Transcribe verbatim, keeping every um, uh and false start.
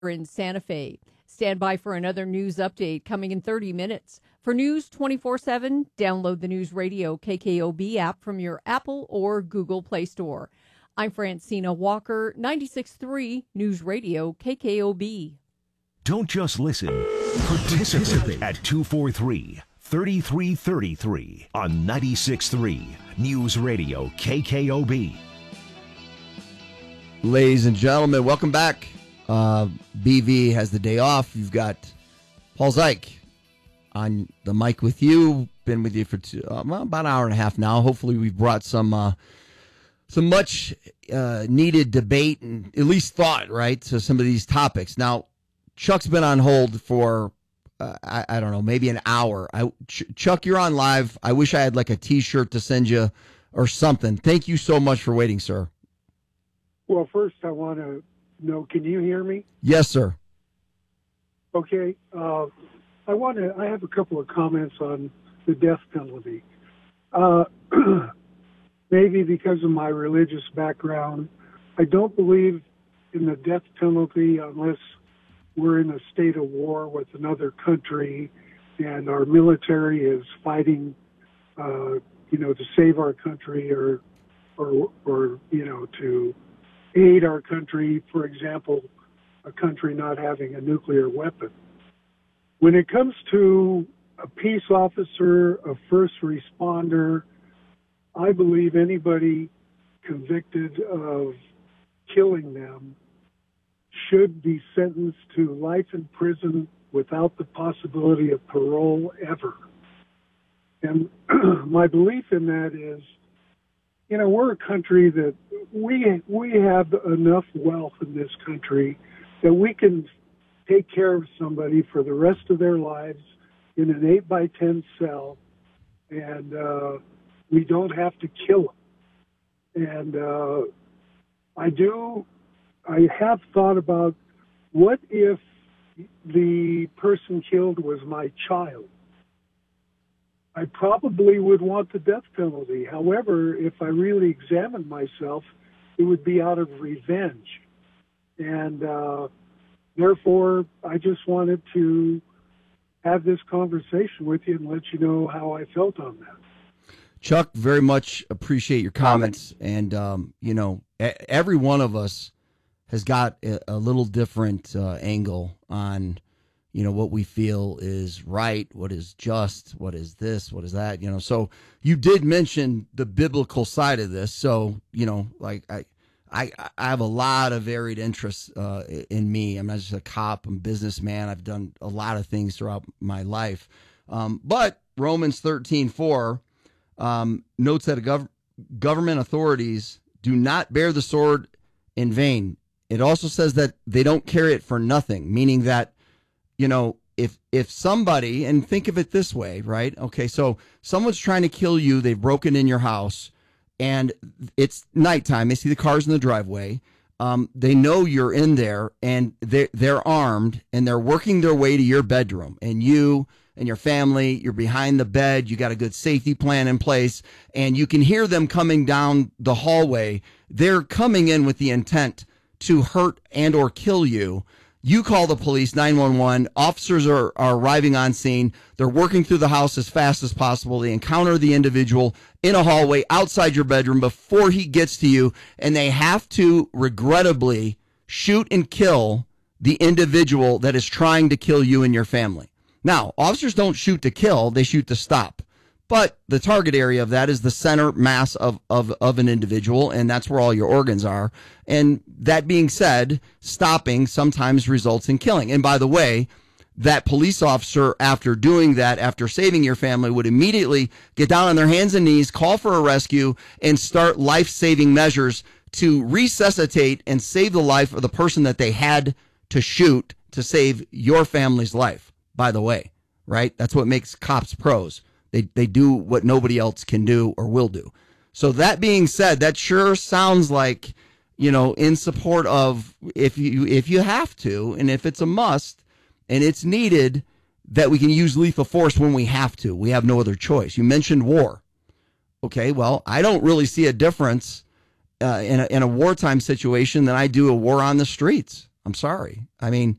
in Santa Fe. Stand by for another news update coming in thirty minutes. For News twenty-four seven, download the News Radio K K O B app from your Apple or Google Play Store. I'm Francina Walker, ninety-six point three News Radio K K O B. Don't just listen. Participate at two four three, three three three three on ninety-six point three News Radio K K O B. Ladies and gentlemen, welcome back. Uh, B V has the day off. You've got Paul Zeich on the mic with you. Been with you for two, uh, well, about an hour and a half now. Hopefully we've brought some uh, some much uh, needed debate and at least thought, right, to some of these topics. Now, Chuck's been on hold for, uh, I, I don't know, maybe an hour. I, Ch- Chuck, you're on live. I wish I had like a T-shirt to send you or something. Thank you so much for waiting, sir. Well, first I want to know, can you hear me? Yes, sir. Okay. Uh, I want to, I have a couple of comments on the death penalty. Uh, maybe because of my religious background, I don't believe in the death penalty unless we're in a state of war with another country and our military is fighting, uh, you know, to save our country or, or, or, you know, to aid our country, for example, a country not having a nuclear weapon. When it comes to a peace officer, a first responder, I believe anybody convicted of killing them should be sentenced to life in prison without the possibility of parole ever. And my belief in that is, you know, we're a country that we we have enough wealth in this country that we can take care of somebody for the rest of their lives in an eight by ten cell, and uh, we don't have to kill them. And uh, I do, I have thought about what if the person killed was my child. I probably would want the death penalty. However, if I really examined myself, it would be out of revenge. And uh, therefore, I just wanted to have this conversation with you and let you know how I felt on that. Chuck, very much appreciate your comments. And, um, you know, every one of us has got a, a little different uh, angle on you know, what we feel is right, what is just, what is this, what is that, you know. So you did mention the biblical side of this. So, you know, like I, I, I have a lot of varied interests uh, in me. I'm not just a cop, I'm a businessman. I've done a lot of things throughout my life. Um, but Romans thirteen four um, notes that a gov- government authorities do not bear the sword in vain. It also says that they don't carry it for nothing, meaning that, you know, if if somebody, and think of it this way, right? Okay, so someone's trying to kill you. They've broken in your house, and it's nighttime. They see the cars in the driveway. Um, they know you're in there, and they're, they're armed, and they're working their way to your bedroom. And you and your family, you're behind the bed. You got a good safety plan in place, and you can hear them coming down the hallway. They're coming in with the intent to hurt and or kill you. You call the police, nine one one. Officers are, are arriving on scene. They're working through the house as fast as possible. They encounter the individual in a hallway outside your bedroom before he gets to you, and they have to regrettably shoot and kill the individual that is trying to kill you and your family. Now, officers don't shoot to kill. They shoot to stop. But the target area of that is the center mass of, of, of an individual, and that's where all your organs are. And that being said, stopping sometimes results in killing. And by the way, that police officer, after doing that, after saving your family, would immediately get down on their hands and knees, call for a rescue, and start life-saving measures to resuscitate and save the life of the person that they had to shoot to save your family's life, by the way, right? That's what makes cops pros. They they do what nobody else can do or will do. So that being said, that sure sounds like, you know, in support of if you if you have to, and if it's a must and it's needed, that we can use lethal force when we have to. We have no other choice. You mentioned war. Okay, well, I don't really see a difference uh, in a, in a wartime situation than I do a war on the streets. I'm sorry. I mean,